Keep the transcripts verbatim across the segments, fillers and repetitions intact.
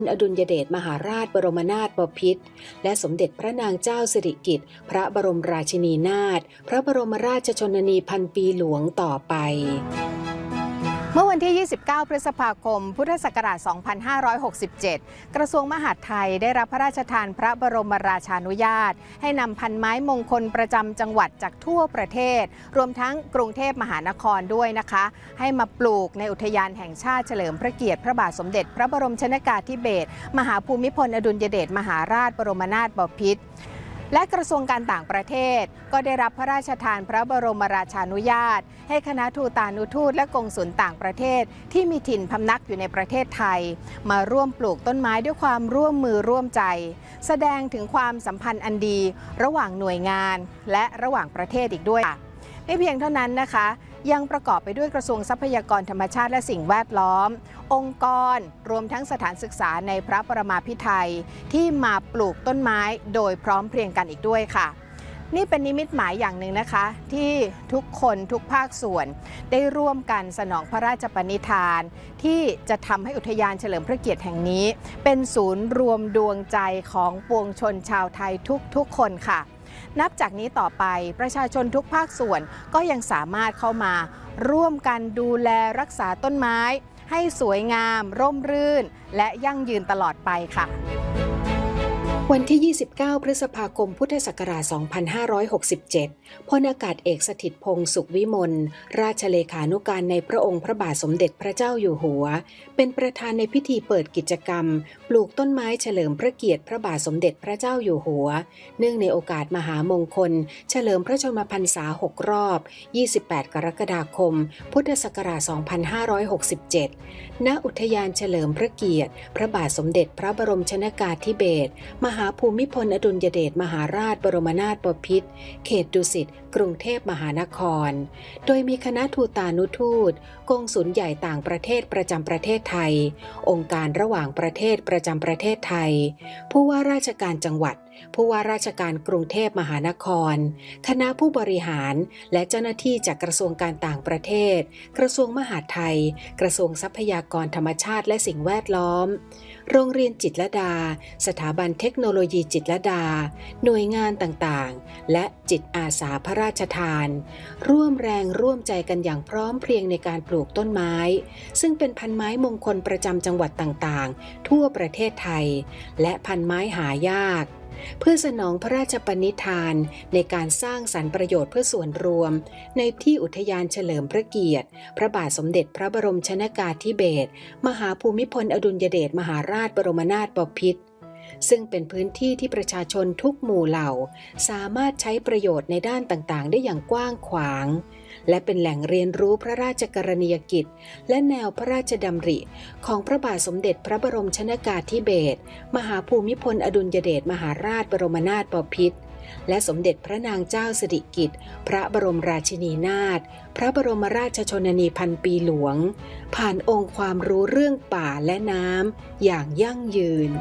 อดุลยเดชมหาราชบรมนาถบพิตรและสมเด็จพระนางเจ้าสิริกิติ์พระบรมราชินีนาถพระบรมราชชนนีพันปีหลวงต่อไปเมื่อวันที่ ยี่สิบเก้า พฤษภาคม พุทธศักราช สองพันห้าร้อยหกสิบเจ็ด กระทรวงมหาดไทยได้รับพระราชทานพระบรมราชานุญาตให้นำพันไม้มงคลประจำจังหวัดจากทั่วประเทศรวมทั้งกรุงเทพมหานครด้วยนะคะให้มาปลูกในอุทยานแห่งชาติเฉลิมพระเกียรติพระบาทสมเด็จพระบรมชนกาธิเบศรมหาภูมิพลอดุลยเดชมหาราชบรมนาถบพิตรและกระทรวงการต่างประเทศก็ได้รับพระราชทานพระบรมราชานุญาตให้คณะทูตานุทูตและกงสุลต่างประเทศที่มีถิ่นพำนักอยู่ในประเทศไทยมาร่วมปลูกต้นไม้ด้วยความร่วมมือร่วมใจแสดงถึงความสัมพันธ์อันดีระหว่างหน่วยงานและระหว่างประเทศอีกด้วยไม่เพียงเท่านั้นนะคะยังประกอบไปด้วยกระทรวงทรัพยากรธรรมชาติและสิ่งแวดล้อมองค์กรรวมทั้งสถานศึกษาในพระปรมาภิไธยที่มาปลูกต้นไม้โดยพร้อมเพรียงกันอีกด้วยค่ะนี่เป็นนิมิตหมายอย่างหนึ่งนะคะที่ทุกคนทุกภาคส่วนได้ร่วมกันสนองพระราชปณิธานที่จะทำให้อุทยานเฉลิมพระเกียรติแห่งนี้เป็นศูนย์รวมดวงใจของปวงชนชาวไทยทุกๆคนค่ะนับจากนี้ต่อไปประชาชนทุกภาคส่วนก็ยังสามารถเข้ามาร่วมกันดูแลรักษาต้นไม้ให้สวยงามร่มรื่นและยั่งยืนตลอดไปค่ะวันที่ ยี่สิบเก้า พฤษภาคม พุทธศักราช สองพันห้าร้อยหกสิบเจ็ด พลอากาศเอกสถิตพงษ์สุขวิมลราชเลขานุการในพระองค์พระบาทสมเด็จพระเจ้าอยู่หัวเป็นประธานในพิธีเปิดกิจกรรมปลูกต้นไม้เฉลิมพระเกียรติพระบาทสมเด็จพระเจ้าอยู่หัวเนื่องในโอกาสมหามงคลเฉลิมพระชนมพรรษาหกรอบ ยี่สิบแปด กรกฎาคม พุทธศักราช สองพันห้าร้อยหกสิบเจ็ด ณ อุทยานเฉลิมพระเกียรติพระบาทสมเด็จพระบรมชนกาธิเบศรมหาภูมิพลอดุลยเดชมหาราชบรมนาถบพิตรเขตดุสิตกรุงเทพมหานครโดยมีคณะทูตานุทูตกงสุลใหญ่ต่างประเทศประจำประเทศไทยองค์การระหว่างประเทศประจำประเทศไทยผู้ว่าราชการจังหวัดผู้ว่าราชการกรุงเทพมหานครคณะผู้บริหารและเจ้าหน้าที่จากกระทรวงการต่างประเทศกระทรวงมหาดไทยกระทรวงทรัพยากรธรรมชาติและสิ่งแวดล้อมโรงเรียนจิตรลดาสถาบันเทคโนโลยีจิตรลดาหน่วยงานต่างๆและจิตอาสาพระราชทานร่วมแรงร่วมใจกันอย่างพร้อมเพรียงในการปลูกต้นไม้ซึ่งเป็นพันไม้มงคลประจำจังหวัดต่างๆทั่วประเทศไทยและพันไม้หายากเพื่อสนองพระราชปณิธานในการสร้างสรรค์ประโยชน์เพื่อส่วนรวมในที่อุทยานเฉลิมพระเกียรติพระบาทสมเด็จพระบรมชนกาธิเบศรมหาภูมิพลอดุลยเดชมหาราชบรมนาถบพิตรซึ่งเป็นพื้นที่ที่ประชาชนทุกหมู่เหล่าสามารถใช้ประโยชน์ในด้านต่างๆได้อย่างกว้างขวางและเป็นแหล่งเรียนรู้พระราชกรณียกิจและแนวพระราชดำริของพระบาทสมเด็จพระบรมชนกาธิเบศรมหาภูมิพลอดุลยเดชมหาราชบรมนาถบพิตรและสมเด็จพระนางเจ้าสิริกิติ์พระบรมราชินีนาถพระบรมราชชนนีพันปีหลวงผ่านองค์ความรู้เรื่องป่าและน้ำอย่างยั่งยืน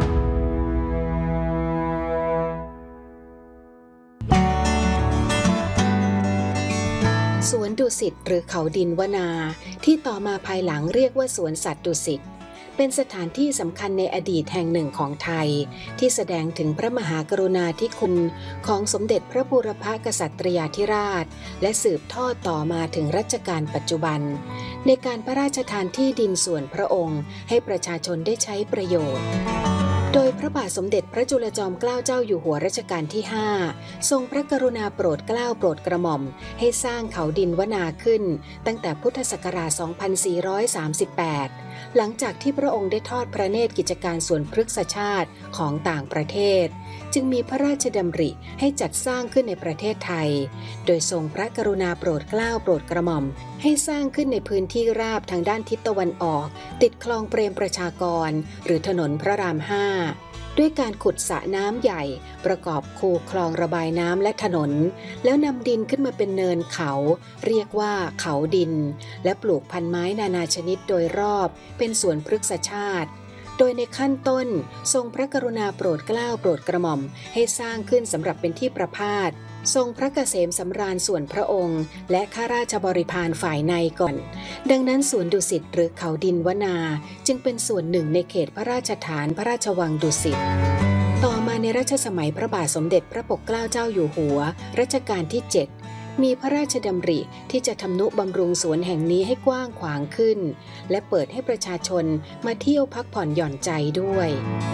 สวนดุสิตหรือเขาดินวนาที่ต่อมาภายหลังเรียกว่าสวนสัตว์ดุสิตเป็นสถานที่สำคัญในอดีตแห่งหนึ่งของไทยที่แสดงถึงพระมหากรุณาธิคุณของสมเด็จพระบูรพกษัตริยาธิราชและสืบทอดต่อมาถึงรัชกาลปัจจุบันในการพระราชทานที่ดินส่วนพระองค์ให้ประชาชนได้ใช้ประโยชน์โดยพระบาทสมเด็จพระจุลจอมเกล้าเจ้าอยู่หัวรัชกาลที่ห้าทรงพระกรุณาโปรดเกล้าโปรดกระหม่อมให้สร้างเขาดินวนาขึ้นตั้งแต่พุทธศักราช สองพันสี่ร้อยสามสิบแปด หลังจากที่พระองค์ได้ทอดพระเนตรกิจการสวนพฤกษชาติของต่างประเทศจึงมีพระราชดำริให้จัดสร้างขึ้นในประเทศไทยโดยทรงพระกรุณาโปรดเกล้าโปรดกระหม่อมให้สร้างขึ้นในพื้นที่ราบทางด้านทิศตะวันออกติดคลองเปรมประชากรหรือถนนพระรามห้าด้วยการขุดสระน้ำใหญ่ประกอบคูคลองระบายน้ำและถนนแล้วนำดินขึ้นมาเป็นเนินเขาเรียกว่าเขาดินและปลูกพันไม้นานาชนิดโดยรอบเป็นสวนพฤกษชาติโดยในขั้นต้นทรงพระกรุณาโปรดเกล้าโปรดกระหม่อมให้สร้างขึ้นสำหรับเป็นที่ประพาสทรงพระเกษมสำราญส่วนพระองค์และข้าราชบริพารฝ่ายในก่อนดังนั้นสวนดุสิตหรือเขาดินวนาจึงเป็นส่วนหนึ่งในเขตพระราชฐานพระราชวังดุสิตต่อมาในรัชสมัยพระบาทสมเด็จพระปกเกล้าเจ้าอยู่หัวรัชกาลที่เจ็ดมีพระราชดำริที่จะทำนุบำรุงสวนแห่งนี้ให้กว้างขวางขึ้นและเปิดให้ประชาชนมาเที่ยวพักผ่อนหย่อนใจด้วย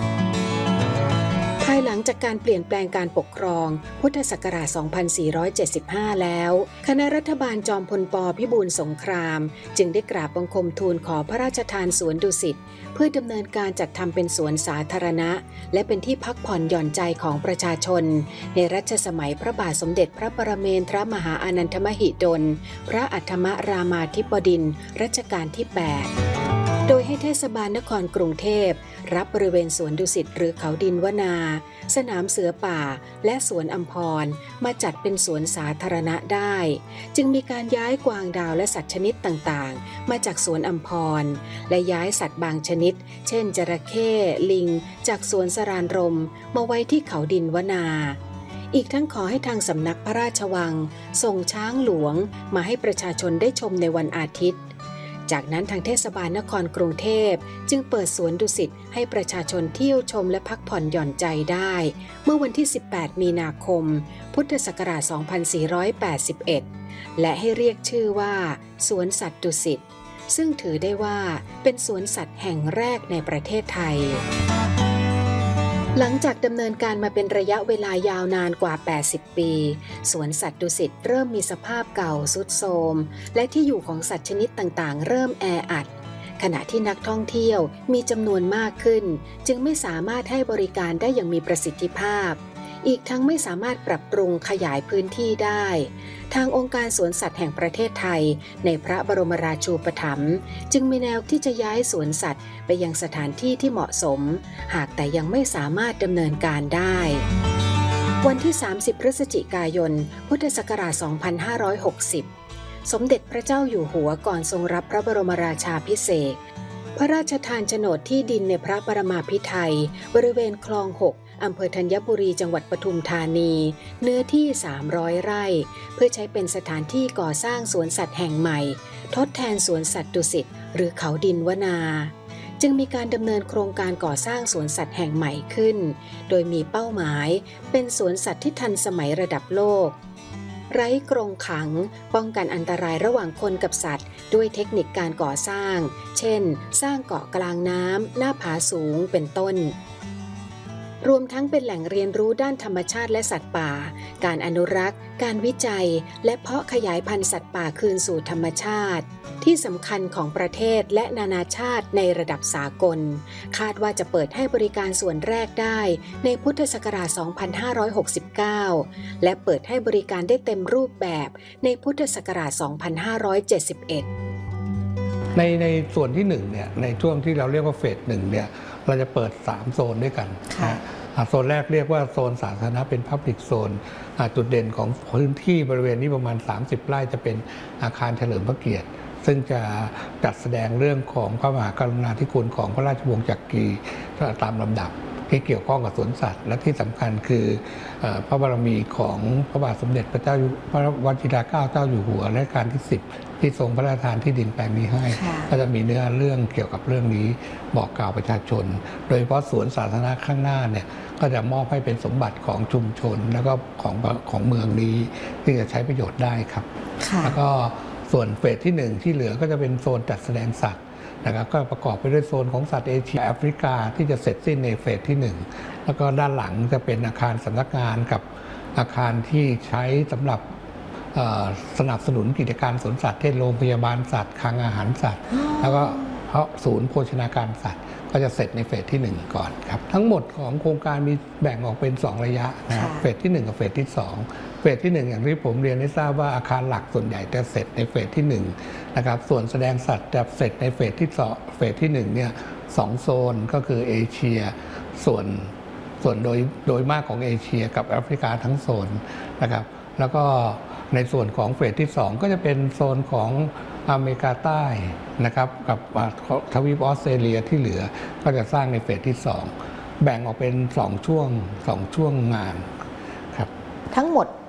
ภายหลังจากการเปลี่ยนแปลงการปกครองพุทธศักราช สองพันสี่ร้อยเจ็ดสิบห้า แล้วคณะรัฐบาลจอมพลป.พิบูลสงครามจึงได้กราบบังคมทูลขอพระราชทานสวนดุสิตเพื่อดำเนินการจัดทำเป็นสวนสาธารณะและเป็นที่พักผ่อนหย่อนใจของประชาชนในรัชสมัยพระบาทสมเด็จพระปรเมนทรมหาอานันทมหิดลพระอัฏฐมรามาธิบดินทร์รัชกาลที่ แปดโดยให้เทศบาลนครกรุงเทพรับบริเวณสวนดุสิตหรือเขาดินวนาสนามเสือป่าและสวนอัมพรมาจัดเป็นสวนสาธารณะได้จึงมีการย้ายกวางดาวและสัตว์ชนิดต่างๆมาจากสวนอัมพรและย้ายสัตว์บางชนิดเช่นจระเข้ลิงจากสวนสรานรมมาไว้ที่เขาดินวนาอีกทั้งขอให้ทางสำนักพระราชวังส่งช้างหลวงมาให้ประชาชนได้ชมในวันอาทิตย์จากนั้นทางเทศบาลนครกรุงเทพจึงเปิดสวนดุสิตให้ประชาชนเที่ยวชมและพักผ่อนหย่อนใจได้เมื่อวันที่ สิบแปด มีนาคม พุทธศักราช สองพันสี่ร้อยแปดสิบเอ็ด และให้เรียกชื่อว่าสวนสัตว์ดุสิตซึ่งถือได้ว่าเป็นสวนสัตว์แห่งแรกในประเทศไทยหลังจากดำเนินการมาเป็นระยะเวลายาวนานกว่า แปดสิบ ปีสวนสัตว์ดุสิตเริ่มมีสภาพเก่าทรุดโทรมและที่อยู่ของสัตว์ชนิดต่างๆเริ่มแออัดขณะที่นักท่องเที่ยวมีจำนวนมากขึ้นจึงไม่สามารถให้บริการได้อย่างมีประสิทธิภาพอีกทั้งไม่สามารถปรับปรุงขยายพื้นที่ได้ทางองค์การสวนสัตว์แห่งประเทศไทยในพระบรมราชูปถัมภ์จึงมีแนวที่จะย้ายสวนสัตว์ไปยังสถานที่ที่เหมาะสมหากแต่ยังไม่สามารถดำเนินการได้วันที่ สามสิบ พฤศจิกายน พุทธศักราช สองพันห้าร้อยหกสิบ สมเด็จพระเจ้าอยู่หัวก่อนทรงรับพระบรมราชาภิเษกพระราชทานโฉนดที่ดินในพระปรมาภิไธยบริเวณคลองหกอำเภอธัญบุรีจังหวัดปทุมธานีเนื้อที่สามร้อยไร่เพื่อใช้เป็นสถานที่ก่อสร้างสวนสัตว์แห่งใหม่ทดแทนสวนสัตว์ดุสิตหรือเขาดินวนาจึงมีการดำเนินโครงการก่อสร้างสวนสัตว์แห่งใหม่ขึ้นโดยมีเป้าหมายเป็นสวนสัตว์ที่ทันสมัยระดับโลกไร้กรงขังป้องกันอันตรายระหว่างคนกับสัตว์ด้วยเทคนิคการก่อสร้างเช่นสร้างเกาะกลางน้ำหน้าผาสูงเป็นต้นรวมทั้งเป็นแหล่งเรียนรู้ด้านธรรมชาติและสัตว์ป่าการอนุรักษ์การวิจัยและเพาะขยายพันธุ์สัตว์ป่าคืนสู่ธรรมชาติที่สำคัญของประเทศและนานาชาติในระดับสากลคาดว่าจะเปิดให้บริการส่วนแรกได้ในพุทธศักราช สองพันห้าร้อยหกสิบเก้า และเปิดให้บริการได้เต็มรูปแบบในพุทธศักราช สองพันห้าร้อยเจ็ดสิบเอ็ดในในส่วนที่หนึ่งเนี่ยในช่วงที่เราเรียกว่าเฟสหนึ่งเนี่ยเราจะเปิดสามโซนด้วยกันนะโซนแรกเรียกว่าโซนสาธารณะเป็นพับลิกโซนจุดเด่นของพื้นที่บริเวณนี้ประมาณสามสิบไร่จะเป็นอาคารเฉลิมพระเกียรติซึ่งจะจัดแสดงเรื่องของพระมหากรุณาธิคุณของพระราชวงศ์จักรีตามลำดับที่เกี่ยวข้องกับสวนสัตว์และที่สำคัญคือพระบารมีของพระบาทสมเด็จพระเจ้าพระวชิรเกล้าเจ้าอยู่หัวรัชกาลที่สิบที่ทรงพระราชทานที่ดินแปลงนี้ให้ก็จะมีเนื้อเรื่องเกี่ยวกับเรื่องนี้บอกกล่าวประชาชนโดยเฉพาะสวนสาธารณะข้างหน้าเนี่ยก็จะมอบให้เป็นสมบัติของชุมชนแล้วก็ของของเมืองนี้ที่จะใช้ประโยชน์ได้ครับแล้วก็ส่วนเฟสที่หนึ่งที่เหลือก็จะเป็นโซนจัดแสดงสัตว์นะครับก็ประกอบไปด้วยโซนของสัตว์เอเชียแอฟริกาที่จะเสร็จสิ้นในเฟสที่หนึ่งแล้วก็ด้านหลังจะเป็นอาคารสำนักงานกับอาคารที่ใช้สำหรับสนับสนุนกิจการสวนสัตว์เช่นโรงพยาบาลสัตว์คลังอาหารสัตว์แล้วก็เพราะศูนย์โภชนาการสัตว์ก็จะเสร็จในเฟสที่หนึ่งก่อนครับทั้งหมดของโครงการมีแบ่งออกเป็นสองระยะนะครับเฟสที่หนึ่งกับเฟสที่สองเฟสที่หนึ่งอย่างที่ผมเรียนให้ทราบว่าอาคารหลักส่วนใหญ่จะเสร็จในเฟสที่หนึ่งนะครับส่วนแสดงสัตว์จะเสร็จในเฟสที่สองเฟสที่หนึ่งเนี่ยสองโซนก็คือเอเชียส่วนส่วนโดยโดยมากของเอเชียกับแอฟริกาทั้งโซนนะครับแล้วก็ในส่วนของเฟสที่สองก็จะเป็นโซนของอเมริกาใต้นะครับกับทวีปออสเตรเลียที่เหลือก็จะสร้างในเฟสที่สองแบ่งออกเป็นสองช่วงสองช่วงงานครับทั้งหมด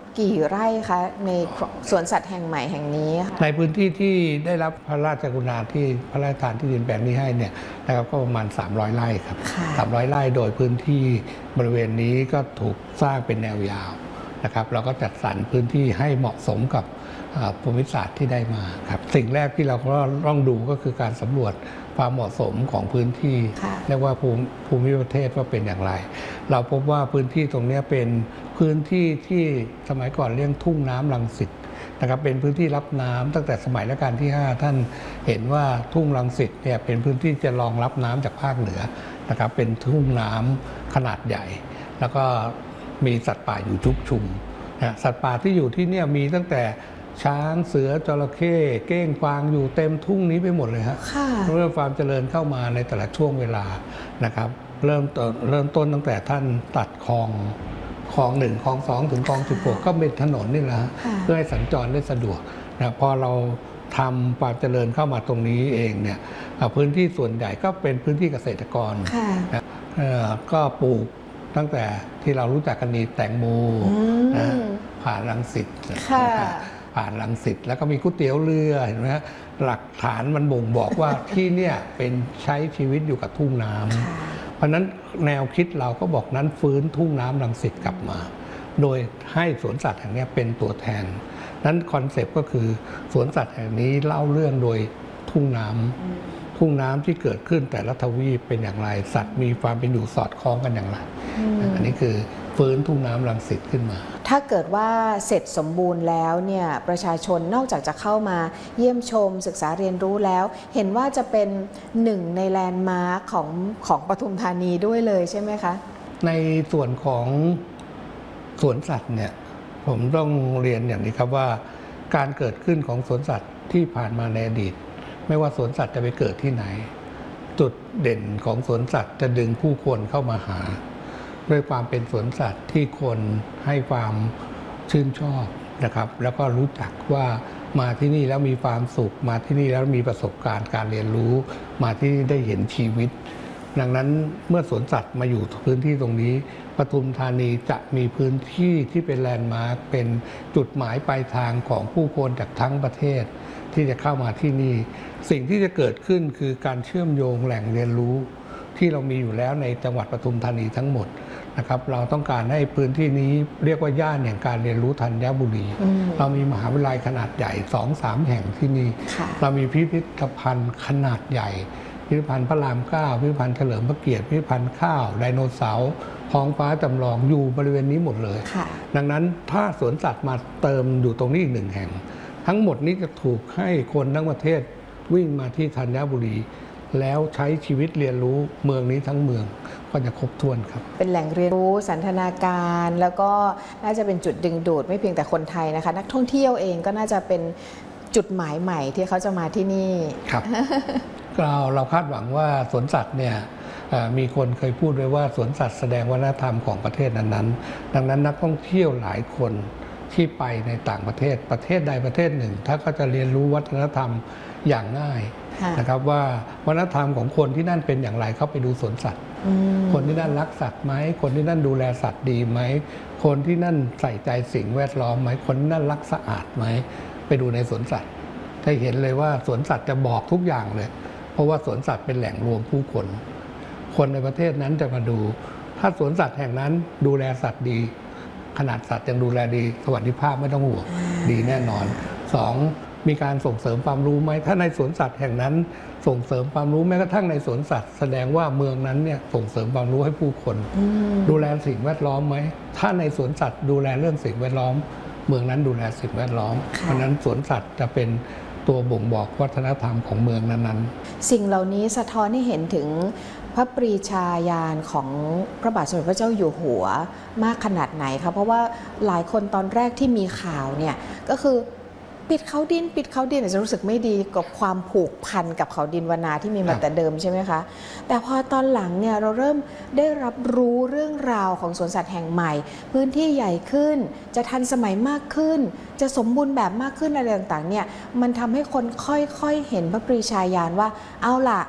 กี่ไร่คะในสวนสัตว์แห่งใหม่แห่งนี้ค่ะในพื้นที่ที่ได้รับพระราชกรุณาที่พระราชทานที่ดินแปลงนี้ให้เนี่ยนะครับก็ประมาณสามร้อยไร่ครับสามร้อยไร่โดยพื้นที่บริเวณนี้ก็ถูกสร้างเป็นแนวยาวนะครับเราก็จัดสรรพื้นที่ให้เหมาะสมกับภูมิศาสตร์ที่ได้มาครับสิ่งแรกที่เราก็ต้องดูก็คือการสำรวจความเหมาะสมของพื้นที่เรียกว่าภูมิภูมิประเทศว่าเป็นอย่างไรเราพบว่าพื้นที่ตรงนี้เป็นพื้นที่ที่สมัยก่อนเรียกทุ่งน้ำรังสิตนะครับเป็นพื้นที่รับน้ำตั้งแต่สมัยรัชกาลที่ห้าท่านเห็นว่าทุ่งรังสิตเนี่ยเป็นพื้นที่จะรองรับน้ำจากภาคเหนือนะครับเป็นทุ่งน้ำขนาดใหญ่แล้วก็มีสัตว์ป่าอยู่ชุกชุมนะสัตว์ป่าที่อยู่ที่นี่มีตั้งแต่ช้างเสือจระเข้เก้งกวางอยู่เต็มทุ่งนี้ไปหมดเลยฮะเริ่มความเจริญเข้ามาในแต่ละช่วงเวลานะครับเริ่มต้นเริ่มต้นตั้งแต่ท่านตัดคลองคลองหนึ่งคลองสองถึงคลองสิบหกก็เป็นถนนนี่แหละเพื่อให้สัญจรได้สะดวกนะพอเราทำความเจริญเข้ามาตรงนี้เองเนี่ยพื้นที่ส่วนใหญ่ก็เป็นพื้นที่เกษตรกรนะก็ปลูกตั้งแต่ที่เรารู้จักกันนี่แตงโมนะผ่านรังสิตผ่านรังสิตแล้วก็มีก๋วยเตี๋ยวเรือเห็นไหมหลักฐานมันบ่งบอกว่าที่เนี่ยเป็นใช้ชีวิตอยู่กับทุ่งน้ำเพราะนั้นแนวคิดเราก็บอกนั้นฟื้นทุ่งน้ำรังสิตกลับมาโดยให้สวนสัตว์แห่งนี้เป็นตัวแทนนั้นคอนเซปต์ก็คือสวนสัตว์แห่งนี้เล่าเรื่องโดยทุ่งน้ำทุ่งน้ำที่เกิดขึ้นแต่ละทวีปเป็นอย่างไรสัตว์มีความเป็นอยู่สอดคล้องกันอย่างไรอันนี้คือฟื้นทุ่งน้ำรังสิตขึ้นมาถ้าเกิดว่าเสร็จสมบูรณ์แล้วเนี่ยประชาชนนอกจากจะเข้ามาเยี่ยมชมศึกษาเรียนรู้แล้วเห็นว่าจะเป็นหนึ่งในแลนด์มาร์คของของปทุมธานีด้วยเลยใช่ไหมคะในส่วนของสวนสัตว์เนี่ยผมต้องเรียนอย่างนี้ครับว่าการเกิดขึ้นของสวนสัตว์ที่ผ่านมาในอดีตไม่ว่าสวนสัตว์จะไปเกิดที่ไหนจุดเด่นของสวนสัตว์จะดึงผู้คนเข้ามาหาด้วยความเป็นสวนสัตว์ที่คนให้ความชื่นชอบนะครับแล้วก็รู้จักว่ามาที่นี่แล้วมีความสุขมาที่นี่แล้วมีประสบการณ์การเรียนรู้มาที่นี่ได้เห็นชีวิตดังนั้นเมื่อสวนสัตว์มาอยู่พื้นที่ตรงนี้ปทุมธานีจะมีพื้นที่ที่เป็นแลนด์มาร์คเป็นจุดหมายปลายทางของผู้คนจากทั้งประเทศที่จะเข้ามาที่นี่สิ่งที่จะเกิดขึ้นคือการเชื่อมโยงแหล่งเรียนรู้ที่เรามีอยู่แล้วในจังหวัดปทุมธานีทั้งหมดนะครับเราต้องการให้พื้นที่นี้เรียกว่าย่านแห่งการเรียนรู้ธัญบุรีเรามีมหาวิทยาลัยขนาดใหญ่ สองสาม แห่งที่นี่เรามีพิพิธภัณฑ์ขนาดใหญ่พิพิธภัณฑ์พระรามเก้าพิพิธภัณฑ์เฉลิมพระเกียรติพิพิธภัณฑ์ข้าวไดโนเสาร์ท้องฟ้าจำลองอยู่บริเวณนี้หมดเลยดังนั้นถ้าสวนสัตว์มาเติมอยู่ตรงนี้อีกหนึ่งแห่งทั้งหมดนี้จะถูกให้คนทั้งประเทศวิ่งมาที่ธัญบุรีแล้วใช้ชีวิตเรียนรู้เมืองนี้ทั้งเมืองก็จะครบถ้วนครับเป็นแหล่งเรียนรู้สันทนาการแล้วก็น่าจะเป็นจุดดึงดูดไม่เพียงแต่คนไทยนะคะนักท่องเที่ยวเองก็น่าจะเป็นจุดหมายใหม่ที่เขาจะมาที่นี่ครับ เราเราคาดหวังว่าสวนสัตว์เนี่ยมีคนเคยพูดไว้ว่าสวนสัตว์แสดงวัฒนธรรมของประเทศนั้นๆดังนั้นนักท่องเที่ยวหลายคนที่ไปในต่างประเทศประเทศใดประเทศหนึ่งถ้าก็จะเรียนรู้วัฒนธรรมอย่างง่ายนะครับว่าวัฒนธรรมของคนที่นั่นเป็นอย่างไรเข้าไปดูสวนสัตว์คนที่นั่นรักสัตว์ไหมคนที่นั่นดูแลสัตว์ดีไหมคนที่นั่นใส่ใจสิ่งแวดล้อมไหมคนที่นั่นรักสะอาดไหมไปดูในสวนสัตว์จะเห็นเลยว่าสวนสัตว์จะบอกทุกอย่างเลยเพราะว่าสวนสัตว์เป็นแหล่งรวมผู้คนคนในประเทศนั้นจะมาดูถ้าสวนสัตว์แห่งนั้นดูแลสัตว์ดีขนาดสัตว์ยังดูแลดีสวัสดิภาพไม่ต้องห่วงดีแน่นอนสองมีการส่งเสริมความรู้ไหมถ้าในสวนสัตว์แห่งนั้นส่งเสริมความรู้แม้กระทั่งในสวนสัตว์แสดงว่าเมืองนั้นเนี่ยส่งเสริมความรู้ให้ผู้คนดูแลสิ่งแวดล้อมไหมถ้าในสวนสัตว์ดูแลเรื่องสิ่งแวดล้อมเมืองนั้นดูแลสิ่งแวดล้อมเพราะนั้นสวนสัตว์จะเป็นตัวบ่งบอกวัฒนธรรมของเมืองนั้นๆสิ่งเหล่านี้สะท้อนให้เห็นถึงพระปรีชาญาณของพระบาทสมเด็จพระเจ้าอยู่หัวมากขนาดไหนคะเพราะว่าหลายคนตอนแรกที่มีข่าวเนี่ยก็คือปิดเขาดินปิดเขาดินอาจจะรู้สึกไม่ดีกับความผูกพันกับเขาดินวนาที่มีมาแต่เดิมใช่ไหมคะแต่พอตอนหลังเนี่ยเราเริ่มได้รับรู้เรื่องราวของสวนสัตว์แห่งใหม่พื้นที่ใหญ่ขึ้นจะทันสมัยมากขึ้นจะสมบูรณ์แบบมากขึ้นอะไรต่างๆเนี่ยมันทำให้คนค่อยๆเห็นพระปรีชาญาณว่าเอาล่ะ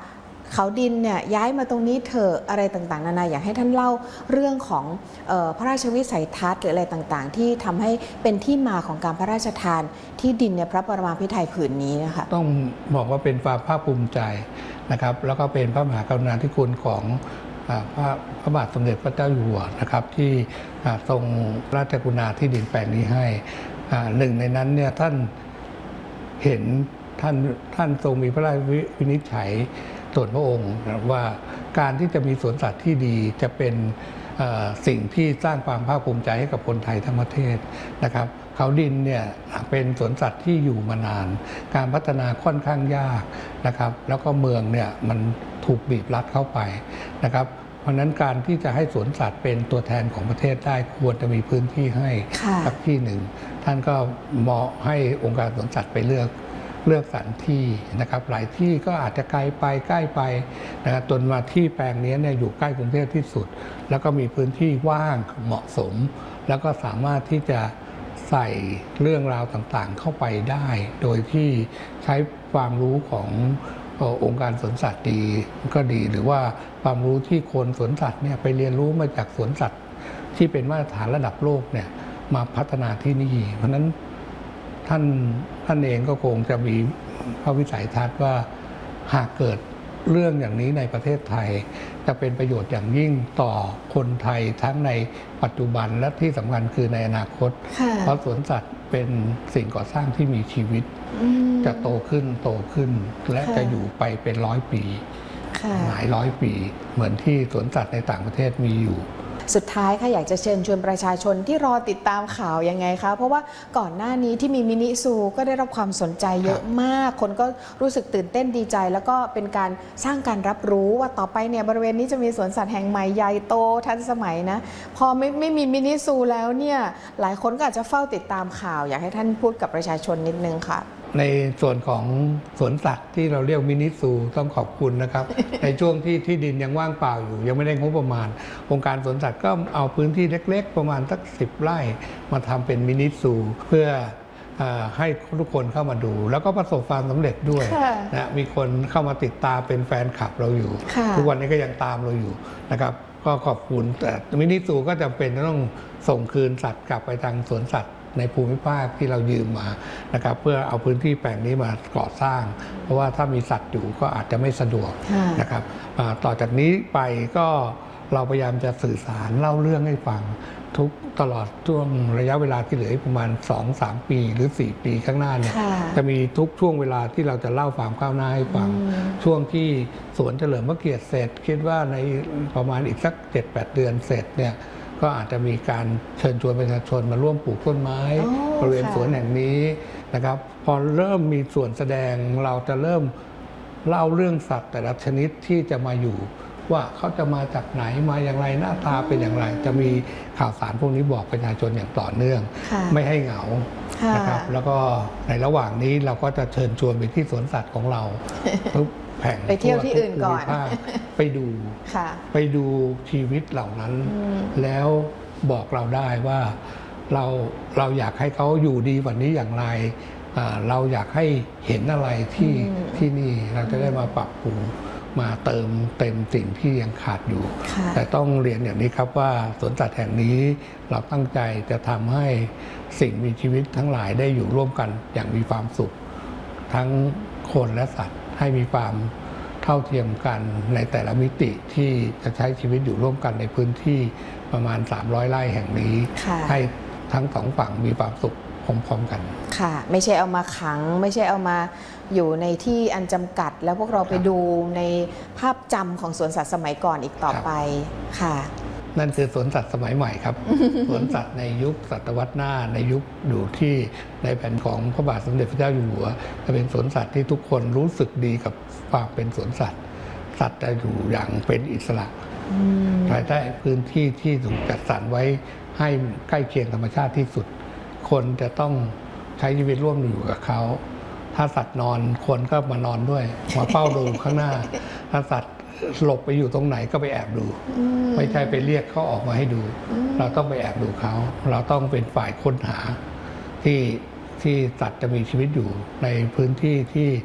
เขาดินเนี่ยย้ายมาตรงนี้เถอะอะไรต่างๆนานาอยากให้ท่านเล่าเรื่องของเอ่อพระราชวิสัยทัศน์หรืออะไรต่างๆที่ทำให้เป็นที่มาของการพระราชทานที่ดินในพระปรมาภิไธยผืนนี้นะคะต้องบอกว่าเป็นความภาคภูมิใจนะครับแล้วก็เป็นพระมหากรุณาธิคุณของพระพระบาทสมเด็จพระเจ้าอยู่หัวนะครับที่ทรงราชกรุณาที่ดินแปลงนี้ให้หนึ่งในนั้นเนี่ยท่านเห็นท่านท่านทรงมีพระราชวินิจฉัยส่วนพระองค์ว่าการที่จะมีสวนสัตว์ที่ดีจะเป็นสิ่งที่สร้างความภาคภูมิใจให้กับคนไทยทั้งประเทศนะครับเขาดินเนี่ยเป็นสวนสัตว์ที่อยู่มานานการพัฒนาค่อนข้างยากนะครับแล้วก็เมืองเนี่ยมันถูกบีบรัดเข้าไปนะครับเพราะนั้นการที่จะให้สวนสัตว์เป็นตัวแทนของประเทศได้ควรจะมีพื้นที่ให้สักที่หนึ่งท่านก็เหมาะให้องค์การสวนสัตว์ไปเลือกเลือกสถานที่นะครับหลายที่ก็อาจจะไกลไปใกล้ไปนะครับจนมาที่แปลงนี้เนี่ยอยู่ใกล้กรุงเทพที่สุดแล้วก็มีพื้นที่ว่างเหมาะสมแล้วก็สามารถที่จะใส่เรื่องราวต่างๆเข้าไปได้โดยที่ใช้ความรู้ขององค์การสวนสัตว์ดีก็ดีหรือว่าความรู้ที่คนสวนสัตว์เนี่ยไปเรียนรู้มาจากสวนสัตว์ที่เป็นมาตรฐานระดับโลกเนี่ยมาพัฒนาที่นี่เพราะนั้นท่านท่านเองก็คงจะมีพระวิสัยทัศน์ว่าหากเกิดเรื่องอย่างนี้ในประเทศไทยจะเป็นประโยชน์อย่างยิ่งต่อคนไทยทั้งในปัจจุบันและที่สำคัญคือในอนาคตเพราะสวนสัตว์เป็นสิ่งก่อสร้างที่มีชีวิตจะโตขึ้นโตขึ้นและจะอยู่ไปเป็นร้อยปีหลายร้อยปีเหมือนที่สวนสัตว์ในต่างประเทศมีอยู่สุดท้ายค่ะอยากจะเชิญชวนประชาชนที่รอติดตามข่าวยังไงคะเพราะว่าก่อนหน้านี้ที่มีมินิซูก็ได้รับความสนใจเยอะมากคนก็รู้สึกตื่นเต้นดีใจแล้วก็เป็นการสร้างการรับรู้ว่าต่อไปเนี่ยบริเวณนี้จะมีสวนสัตว์แห่งใหม่ใหญ่โตทันสมัยนะพอไม่ไม่มีมินิซูแล้วเนี่ยหลายคนก็อาจจะเฝ้าติดตามข่าวอยากให้ท่านพูดกับประชาชนนิดนึงค่ะในส่วนของสวนสัตว์ที่เราเรียกมินิซูต้องขอบคุณนะครับ ในช่วงที่ที่ดินยังว่างเปล่าอยู่ยังไม่ได้งบประมาณองค์การสวนสัตว์ก็เอาพื้นที่เล็กๆประมาณสักสิบไร่มาทำเป็นมินิซูเพื่อให้ทุกคนเข้ามาดูแล้วก็ประสบความสำเร็จด้วยนะมีคนเข้ามาติดตามเป็นแฟนคลับเราอยู่ทุกวันนี้ก็ยังตามเราอยู่นะครับก็ขอบคุณแต่มินิซูก็จำเป็นต้องส่งคืนสัตว์กลับไปทางสวนสัตว์ในภูมิภาคที่เรายืมมานะครับเพื่อเอาพื้นที่แปลงนี้มาก่อสร้างเพราะว่าถ้ามีสัตว์อยู่ก็อาจจะไม่สะดวกนะครับต่อจากนี้ไปก็เราพยายามจะสื่อสารเล่าเรื่องให้ฟังทุกตลอดช่วงระยะเวลาที่เหลือประมาณ สองถึงสาม ปีหรือสี่ปีข้างหน้าเนี่ยจะมีทุกช่วงเวลาที่เราจะเล่าความก้าวหน้าให้ฟังช่วงที่สวนเฉลิมพระเกียรติเสร็จคิดว่าในประมาณอีกสัก เจ็ดแปด เดือนเสร็จเนี่ยก็อาจจะมีการเชิญชวนประชาชนมาร่วมปลูกต้นไม้บริเวณสวนแห่งนี้นะครับพอเริ่มมีส่วนแสดงเราจะเริ่มเล่าเรื่องสัตว์แต่ละชนิดที่จะมาอยู่ว่าเขาจะมาจากไหนมาอย่างไรหน้าตาเป็นอย่างไรจะมีข่าวสารพวกนี้บอกประชาชนอย่างต่อเนื่องไม่ให้เหงานะครับแล้วก็ในระหว่างนี้เราก็จะเชิญชวนไปที่สวนสัตว์ของเราทุกแห่งไปเที่ยวที่อื่นก่อนไปดูไปดูชีวิตเหล่านั้นแล้วบอกเราได้ว่าเราเราอยากให้เขาอยู่ดีกว่านี้อย่างไรเราอยากให้เห็นอะไรที่ที่นี่เราจะได้มาปรับปรุงมาเติมเต็มสิ่งที่ยังขาดอยู่แต่ต้องเรียนอย่างนี้ครับว่าสวนสัตว์แห่งนี้เราตั้งใจจะทำให้สิ่งมีชีวิตทั้งหลายได้อยู่ร่วมกันอย่างมีความสุขทั้งคนและสัตว์ให้มีความเท่าเทียมกันในแต่ละมิติที่จะใช้ชีวิตอยู่ร่วมกันในพื้นที่ประมาณสามร้อยไร่แห่งนี้ให้ทั้งสองฝั่งมีความสุขพร้อมๆกันค่ะไม่ใช่เอามาขังไม่ใช่เอามาอยู่ในที่อันจำกัดแล้วพวกเราไปดูในภาพจำของสวนสัตว์สมัยก่อนอีกต่อไปค่ะนั่นคือสวนสัตว์สมัยใหม่ครับ สวนสัตว์ในยุคศตวรรษหน้าในยุคอยู่ที่ในแผนของพระบาทสมเด็จพระเจ้าอยู่หัวจะเป็นสวนสัตว์ที่ทุกคนรู้สึกดีกับความเป็นสวนสัตว์สัตว์จะอยู่อย่างเป็นอิสระภายใต้พื้นที่ที่ถูกจัดสรรไว้ให้ใกล้เคียงธรรมชาติที่สุดคนจะต้องใช้ชีวิตร่วมอยู่กับเขาถ้าสัตว์นอนคนก็มานอนด้วยมาเฝ้าดูข้างหน้าถ้าสัตว์หลบไปอยู่ตรงไหนก็ไปแอบดูไม่ใช่ไปเรียกเขาออกมาให้ดูเราต้องไปแอบดูเขาเราต้องเป็นฝ่ายค้นหาที่ที่สัตว์จะมีชีวิตอยู่ในพื้นที่ที่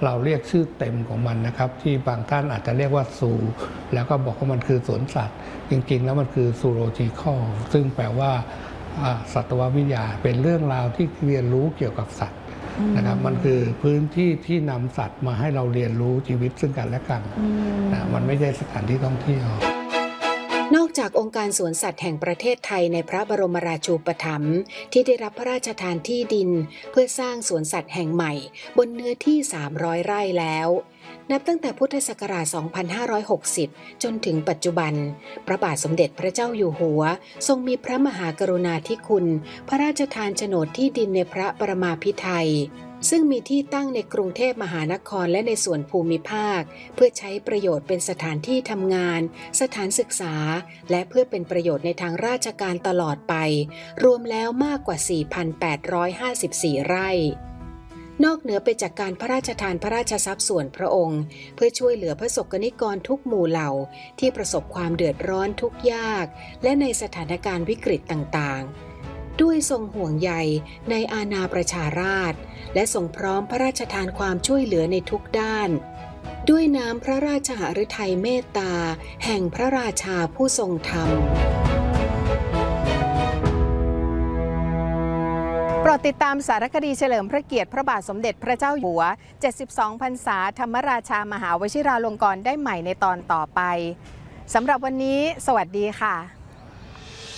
เราเรียกชื่อเต็มของมันนะครับที่บางท่านอาจจะเรียกว่าซูแล้วก็บอกว่ามันคือสวนสัตว์จริงๆแล้วมันคือซูโลจิคอลซึ่งแปลว่าสัตววิทยาเป็นเรื่องราวที่เรียนรู้เกี่ยวกับสัตว์นะครับมันคือพื้นที่ที่นำสัตว์มาให้เราเรียนรู้ชีวิตซึ่งกันและกันนะมันไม่ใช่สถานที่ท่องเที่ยวนอกจากองค์การสวนสัตว์แห่งประเทศไทยในพระบรมราชูปถัมภ์ที่ได้รับพระราชทานที่ดินเพื่อสร้างสวนสัตว์แห่งใหม่บนเนื้อที่สามร้อยไร่แล้วนับตั้งแต่พุทธศักราช สองพันห้าร้อยหกสิบ จนถึงปัจจุบันพระบาทสมเด็จพระเจ้าอยู่หัวทรงมีพระมหากรุณาธิคุณพระราชทานโฉนดที่ดินในพระปรมาภิไธยซึ่งมีที่ตั้งในกรุงเทพมหานครและในส่วนภูมิภาคเพื่อใช้ประโยชน์เป็นสถานที่ทำงานสถานศึกษาและเพื่อเป็นประโยชน์ในทางราชการตลอดไปรวมแล้วมากกว่า สี่พันแปดร้อยห้าสิบสี่ ไร่นอกเหนือไปจากการพระราชทานพระราชทรัพย์ส่วนพระองค์เพื่อช่วยเหลือพระสกนิกรทุกหมู่เหล่าที่ประสบความเดือดร้อนทุกข์ยากและในสถานการณ์วิกฤตต่างๆด้วยทรงห่วงใยในอาณาประชาราษฎร์และทรงพร้อมพระราชทานความช่วยเหลือในทุกด้านด้วยน้ำพระราชหฤทัยเมตตาแห่งพระราชาผู้ทรงธรรมโปรดติดตามสารคดีเฉลิมพระเกียรติพระบาทสมเด็จพระเจ้าอยู่หัวเจ็ดสิบสองพรรษาธรรมราชามหาวชิราลงกรณ์ได้ใหม่ในตอนต่อไปสำหรับวันนี้สวัสดีค่ะ